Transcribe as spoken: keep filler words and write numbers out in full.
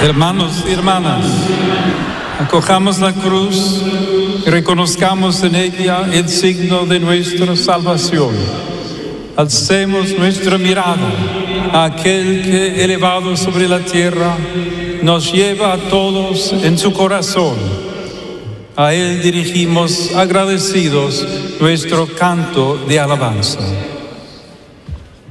Hermanos y hermanas, acojamos la cruz y reconozcamos en ella el signo de nuestra salvación. Alcemos nuestra mirada a aquel que, elevado sobre la tierra, nos lleva a todos en su corazón. A él dirigimos agradecidos nuestro canto de alabanza.